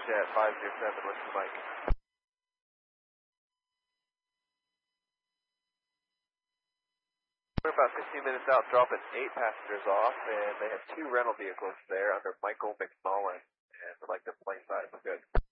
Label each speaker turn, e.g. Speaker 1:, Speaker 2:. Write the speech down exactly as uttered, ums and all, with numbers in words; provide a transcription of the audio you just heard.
Speaker 1: Jet five zero seven, what's the mic? We're about fifteen minutes out, dropping eight passengers off, and they have two rental vehicles there under Michael McMullen, and we'd like the plane side. Good.